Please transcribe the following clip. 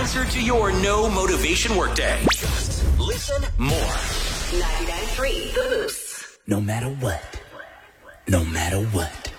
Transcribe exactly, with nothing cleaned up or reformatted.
answer to your no motivation workday. Just listen more. ninety-nine point three The Moose. No matter what. No matter what.